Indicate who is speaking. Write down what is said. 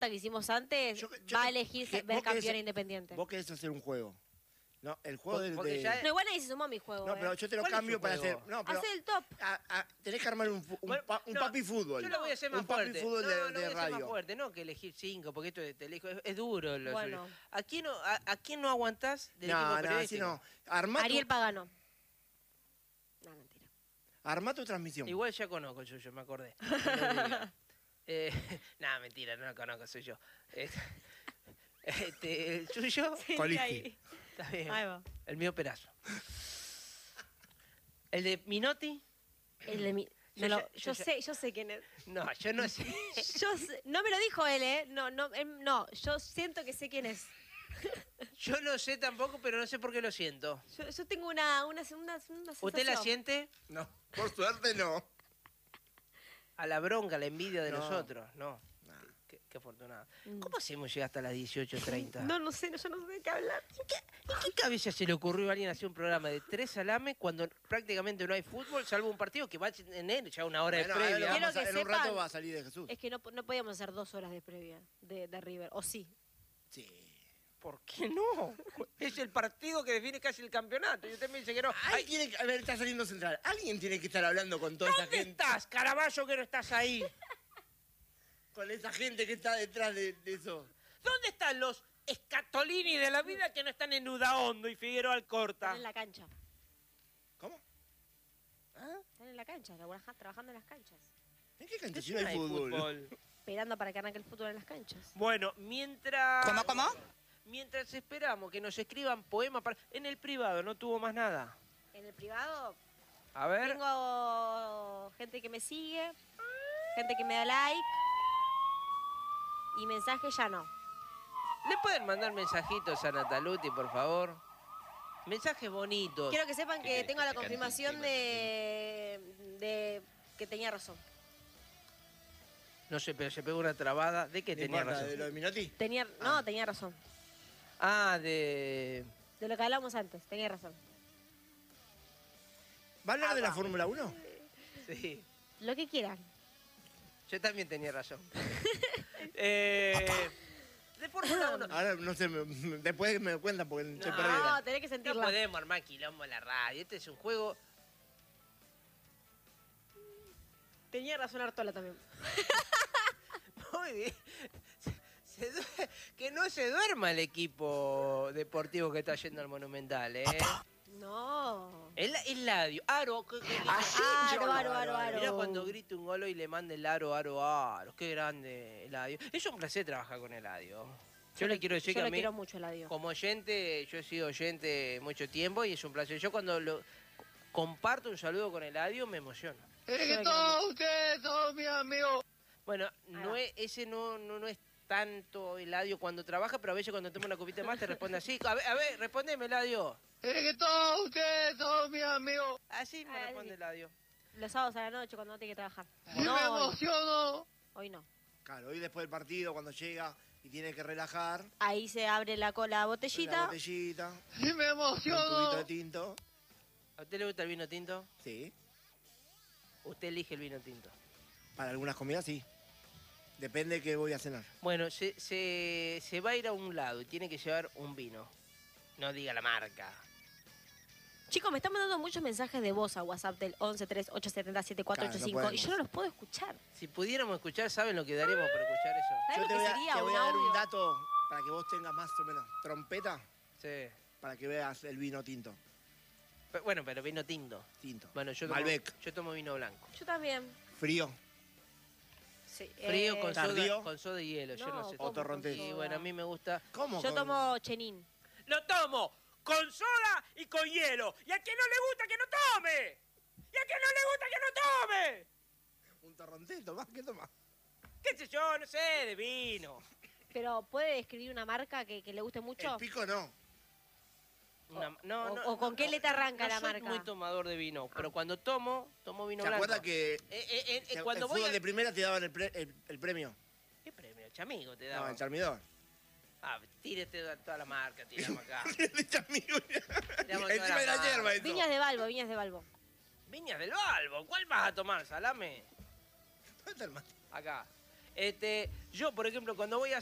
Speaker 1: que hicimos antes, va a elegir ver campeón Independiente.
Speaker 2: Vos querés hacer un juego. No, el juego
Speaker 1: No, igual nadie se sumó a mi juego.
Speaker 2: No, pero yo te lo cambio para hacer... No, pero
Speaker 1: hace el top.
Speaker 2: Tenés que armar un papi fútbol.
Speaker 3: Yo lo voy a hacer más
Speaker 2: fuerte.
Speaker 3: Un papi
Speaker 2: fútbol de
Speaker 3: voy a hacer
Speaker 2: radio.
Speaker 3: más fuerte, no que elegir 5, porque esto te elijo, es duro.
Speaker 1: Bueno.
Speaker 3: ¿A quién no aguantás del equipo periodístico?
Speaker 2: No, Ariel
Speaker 1: Pagano. No, mentira.
Speaker 2: Armá tu transmisión.
Speaker 3: Igual ya conozco yo me acordé. Nada, mentira, no lo conozco, soy yo. El Chuyo,
Speaker 2: Coligi.
Speaker 3: Está bien.
Speaker 1: Ahí va.
Speaker 3: El mío Perazo. El de Minotti.
Speaker 1: El de yo sé quién es.
Speaker 3: No, yo no sé.
Speaker 1: No me lo dijo él, no, yo siento que sé quién es.
Speaker 3: Yo no sé tampoco, pero no sé por qué lo siento.
Speaker 1: Yo tengo una sensación.
Speaker 3: ¿Usted la siente?
Speaker 2: No, por suerte no.
Speaker 3: A la bronca, a la envidia de los otros, no. Qué afortunado. ¿Cómo hacemos llegar hasta las 18:30?
Speaker 1: No sé, yo no sé de qué hablar.
Speaker 3: ¿En qué cabeza se le ocurrió a alguien hacer un programa de 3 salames cuando prácticamente no hay fútbol, salvo un partido que va en él ya una hora de previa?
Speaker 2: En un rato va a salir de Jesús.
Speaker 1: Es que no podíamos hacer 2 horas de previa de River, ¿o sí?
Speaker 2: Sí.
Speaker 3: ¿Por qué no? Es el partido que define casi el campeonato. Y usted me dice que no.
Speaker 2: A ver, está saliendo central. Alguien tiene que estar hablando con toda esa gente.
Speaker 3: ¿Dónde estás, Caraballo, que no estás ahí?
Speaker 2: Con esa gente que está detrás de eso.
Speaker 3: ¿Dónde están los Escatolini de la vida que no están en Udaondo y Figueroa Alcorta?
Speaker 1: Están en la cancha.
Speaker 2: ¿Cómo?
Speaker 1: Están en la cancha, trabajando en las canchas.
Speaker 2: ¿En qué cancha? Si no hay fútbol.
Speaker 1: Esperando para que arranque el fútbol en las canchas.
Speaker 3: Bueno, mientras...
Speaker 4: ¿Cómo?
Speaker 3: Mientras esperamos que nos escriban poemas para... En el privado no tuvo más nada.
Speaker 1: En el privado
Speaker 3: A ver.
Speaker 1: tengo gente que me sigue, gente que me da like y mensajes ya no.
Speaker 3: ¿Le pueden mandar mensajitos a Nataluti, por favor? Mensajes bonitos.
Speaker 1: Quiero que sepan que tengo la confirmación de que tenía razón.
Speaker 3: No sé, pero se pegó una trabada. ¿De qué tenía razón?
Speaker 2: ¿De lo de Minotti?
Speaker 1: Tenía razón.
Speaker 3: De
Speaker 1: lo que hablamos antes, tenía razón.
Speaker 2: ¿Va a hablar de la Fórmula 1?
Speaker 3: Sí.
Speaker 1: Lo que quieran.
Speaker 3: Yo también tenía razón. De Fórmula 1.
Speaker 2: Ahora no sé, después me cuentan porque estoy
Speaker 1: No,
Speaker 2: perdida.
Speaker 1: tenés que sentirla.
Speaker 3: No podemos armar quilombo en la radio. Este es un juego...
Speaker 1: Tenía razón Artola también.
Speaker 3: Muy bien. Que no se duerma el equipo deportivo que está yendo al Monumental, ¿eh?
Speaker 1: No.
Speaker 3: El Ladio. Aro.
Speaker 1: Aro.
Speaker 3: Mirá cuando grita un gol y le manda el aro. Qué grande el Ladio. Es un placer trabajar con el Ladio. Yo le quiero decir que a mí,
Speaker 1: quiero mucho, Eladio.
Speaker 3: como oyente, yo he sido oyente mucho tiempo y es un placer. Yo cuando comparto un saludo con el Eladio me emociono.
Speaker 4: Es que todos ustedes son mis amigos.
Speaker 3: Bueno, ese no es tanto Eladio cuando trabaja, pero a veces cuando toma una copita más te responde así. A ver, respondeme, Eladio.
Speaker 4: Es que todos ustedes son mis amigos.
Speaker 3: Así me responde Eladio.
Speaker 1: Los sábados a la noche cuando no tiene que trabajar.
Speaker 4: Y me emociono.
Speaker 1: Hoy no.
Speaker 2: Claro, hoy después del partido, cuando llega y tiene que relajar.
Speaker 1: Ahí se abre la botellita.
Speaker 2: La botellita.
Speaker 4: Y me emociono.
Speaker 2: Un tubito de tinto.
Speaker 3: ¿A usted le gusta el vino tinto?
Speaker 2: Sí.
Speaker 3: Usted elige el vino tinto.
Speaker 2: Para algunas comidas sí. Depende de qué voy a cenar.
Speaker 3: Bueno, se va a ir a un lado y tiene que llevar un vino. No diga la marca.
Speaker 1: Chicos, me están mandando muchos mensajes de voz a WhatsApp del 1138707485
Speaker 2: Claro, no
Speaker 1: y yo no los puedo escuchar.
Speaker 3: Si pudiéramos escuchar, ¿saben lo que daríamos para escuchar eso?
Speaker 1: ¿Sabes
Speaker 2: Yo
Speaker 1: lo
Speaker 2: te
Speaker 1: que
Speaker 2: voy,
Speaker 1: sería
Speaker 2: te voy
Speaker 1: un
Speaker 2: a dar un
Speaker 1: audio?
Speaker 2: dato para que vos tengas más o menos trompeta
Speaker 3: Sí.
Speaker 2: para que veas el vino tinto.
Speaker 3: Bueno, pero vino tinto.
Speaker 2: Tinto.
Speaker 3: Bueno, yo
Speaker 2: Malbec.
Speaker 3: tomo vino blanco.
Speaker 1: Yo también.
Speaker 2: Frío.
Speaker 1: Sí,
Speaker 3: Frío
Speaker 2: ¿Tardío?
Speaker 3: con soda y hielo. Yo no sé.
Speaker 2: O torrontés.
Speaker 3: Y bueno, a mí me gusta...
Speaker 2: ¿Cómo?
Speaker 1: Yo tomo chenín.
Speaker 3: ¡Lo tomo! ¡Con soda y con hielo! ¡Y a quien no le gusta que no tome! ¡Y a quien no le gusta que no tome!
Speaker 2: Un torrontés, ¿tomás? ¿Qué tomás?
Speaker 3: ¿Qué sé yo? No sé, de vino.
Speaker 1: Pero ¿puede describir una marca que le guste mucho?
Speaker 2: El pico no.
Speaker 1: ¿O con qué letra arranca la marca?
Speaker 3: No soy muy tomador de vino, pero cuando tomo vino
Speaker 2: ¿Te
Speaker 3: blanco.
Speaker 2: acuerdas que
Speaker 3: cuando
Speaker 2: el
Speaker 3: voy
Speaker 2: fútbol de primera te daban el premio?
Speaker 3: ¿Qué premio? Chamigo te
Speaker 2: No,
Speaker 3: daba.
Speaker 2: el charmidor.
Speaker 3: Tírate toda la marca, tiramos acá.
Speaker 2: El charmigo.
Speaker 3: Tiramos toda
Speaker 2: Encima de la
Speaker 3: marca.
Speaker 2: hierba eso.
Speaker 1: Viñas de Balbo.
Speaker 3: Viñas del Balbo. ¿Cuál vas a tomar, salame?
Speaker 2: ¿Dónde está el mate?
Speaker 3: Acá. Yo, por ejemplo, cuando voy a